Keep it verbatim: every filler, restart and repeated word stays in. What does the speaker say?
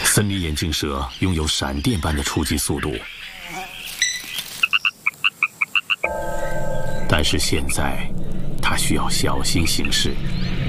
森林眼镜蛇拥有闪电般的出击速度，但是现在，它需要小心行事，